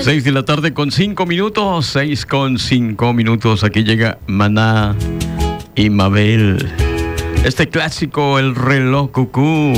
6 de la tarde con 5 minutos, 6 con 5 minutos. Aquí llega Maná y Mabel. Este clásico, El reloj cucú.